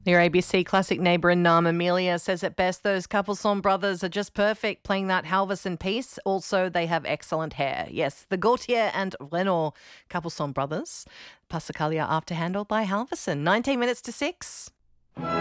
Your ABC classic neighbour in Nam, Amelia, says it best those Capelson brothers are just perfect playing that Halverson piece. Also, they have excellent hair. Yes, the Gaultier and Renault Capelson brothers. Passacaglia after handled by Halverson. 19 minutes to 6.